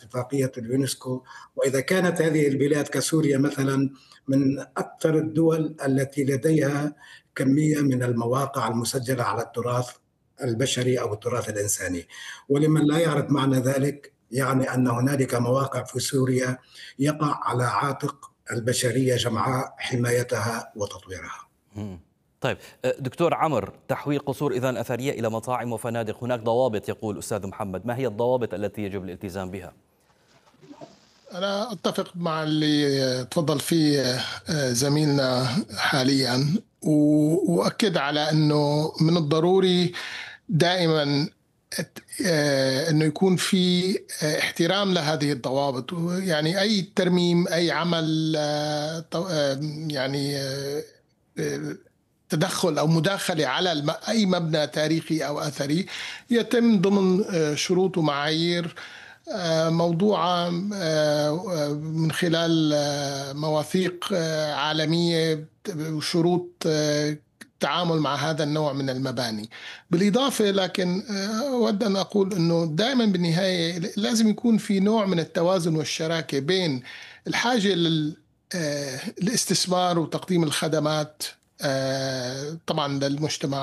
اتفاقية اليونسكو، وإذا كانت هذه البلاد كسوريا مثلا من أكثر الدول التي لديها كمية من المواقع المسجلة على التراث البشري أو التراث الإنساني. ولمن لا يعرف معنى ذلك، يعني أن هنالك مواقع في سوريا يقع على عاتق البشرية جمعاء حمايتها وتطويرها. طيب دكتور عمرو، تحويل قصور إذن أثرية إلى مطاعم وفنادق، هناك ضوابط يقول أستاذ محمد، ما هي الضوابط التي يجب الالتزام بها؟ أنا أتفق مع اللي تفضل فيه زميلنا حاليا، وأكد على أنه من الضروري دائما أنه يكون في احترام لهذه الضوابط. يعني أي ترميم، أي عمل يعني تدخل أو مداخلة على أي مبنى تاريخي أو أثري يتم ضمن شروط ومعايير موضوعة من خلال مواثيق عالمية وشروط التعامل مع هذا النوع من المباني. بالإضافة لكن أود أن أقول أنه دائما بالنهاية لازم يكون في نوع من التوازن والشراكة بين الحاجة للاستثمار وتقديم الخدمات طبعا للمجتمع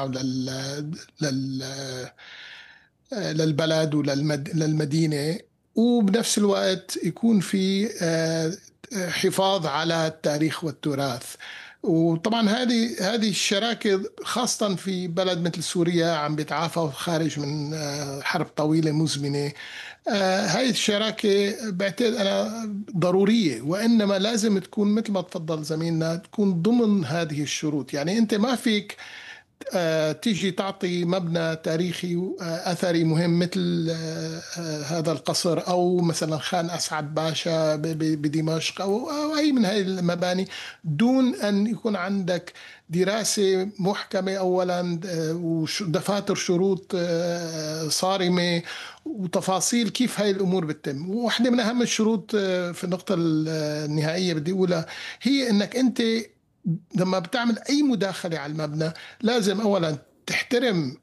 للبلد وللمدينة، وبنفس الوقت يكون في حفاظ على التاريخ والتراث. وطبعا هذه الشراكة خاصة في بلد مثل سوريا عم بيتعافى خارج من حرب طويلة مزمنة. هاي الشراكة بعتقد أنا ضرورية، وإنما لازم تكون مثل ما تفضل زميلنا تكون ضمن هذه الشروط. يعني أنت ما فيك تيجي تعطي مبنى تاريخي أثري مهم مثل هذا القصر أو مثلا خان أسعد باشا بدمشق أو أي من هذه المباني دون أن يكون عندك دراسة محكمة أولا ودفاتر شروط صارمة وتفاصيل كيف هاي الأمور بتتم. وواحدة من أهم الشروط في النقطة النهائية بدي أقولها هي أنك أنت لما بتعمل أي مداخلة على المبنى لازم أولا تحترم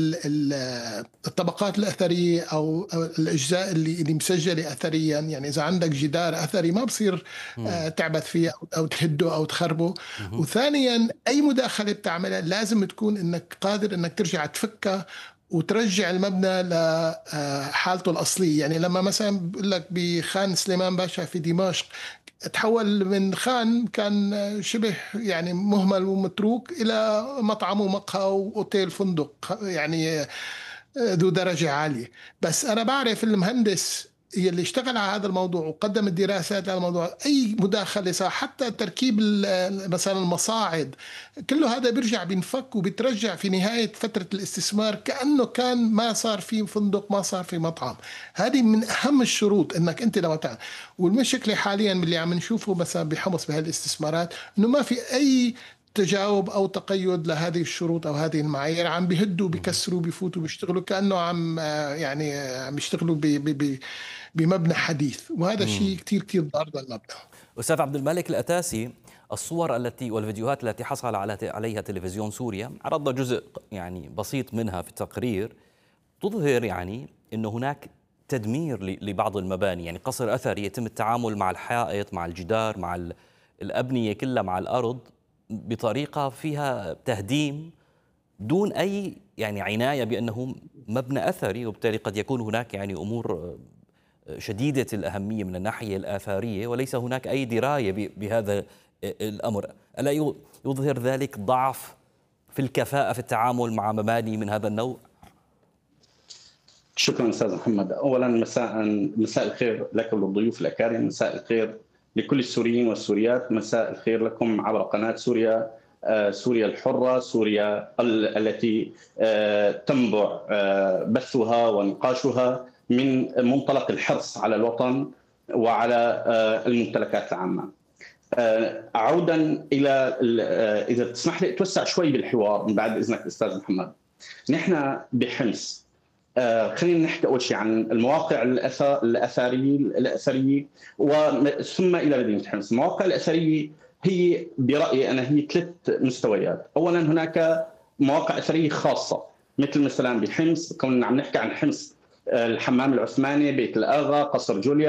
الطبقات الأثرية أو الأجزاء اللي مسجلة أثريا. يعني إذا عندك جدار أثري ما بصير تعبث فيه أو تهده أو تخربه. وثانيا أي مداخلة بتعملها لازم تكون إنك قادر إنك ترجع تفكها وترجع المبنى لحالته الأصلية. يعني لما مثلا بقول لك بخان سليمان باشا في دمشق تحول من خان كان شبه يعني مهمل ومتروك إلى مطعم ومقهى وأوتيل فندق يعني ذو درجة عالية. بس أنا بعرف المهندس اللي اشتغل على هذا الموضوع وقدم الدراسات على الموضوع أي مداخلة صار حتى تركيب مثلا المصاعد كله هذا بيرجع بينفك وبترجع في نهاية فترة الاستثمار كأنه كان ما صار في فندق ما صار في مطعم. هذه من أهم الشروط إنك أنت لو تعمل. والمشكلة حاليا اللي عم نشوفه مثلا بحمص بهالاستثمارات إنه ما في أي تجاوب أو تقيد لهذه الشروط أو هذه المعايير. عم بيهدوا بيكسروا بيفوتوا بيشتغلوا كأنه عم يعني عم يشتغلوا بمبنى حديث، وهذا شيء كتير ضار للمبنى. أستاذ عبد الملك الأتاسي، الصور التي والفيديوهات التي حصل عليها تلفزيون سوريا، عرضنا جزء يعني بسيط منها في التقرير، تظهر يعني أنه هناك تدمير لبعض المباني. يعني قصر أثري يتم التعامل مع الحائط مع الجدار مع الأبنية كلها مع الأرض بطريقة فيها تهديم دون أي يعني عناية بأنه مبنى أثري، وبالتالي قد يكون هناك يعني أمور شديدة الأهمية من الناحية الآثارية وليس هناك أي دراية بهذا الأمر. ألا يظهر ذلك ضعف في الكفاءة في التعامل مع مباني من هذا النوع؟ شكرا أستاذ محمد. أولا مساء الخير لك وللضيوف الأكارم، مساء الخير لكل السوريين والسوريات، مساء الخير لكم عبر قناة سوريا الحرة، سوريا التي تنبع بثها ونقاشها من منطلق الحرص على الوطن وعلى الممتلكات العامة. عودا إلى إذا تسمح لي أتوسع شوي بالحوار من بعد إذنك أستاذ محمد. نحن بحمص خلينا نحكي أول شيء عن المواقع الأثرية ثم إلى مدينة حمص. المواقع الأثرية هي برأيي أنا هي 3 مستويات. أولا هناك مواقع أثرية خاصة مثل مثلا بحمص، كنا عم نحكي عن حمص الحمام العثماني، بيت الآغا، قصر جوليا.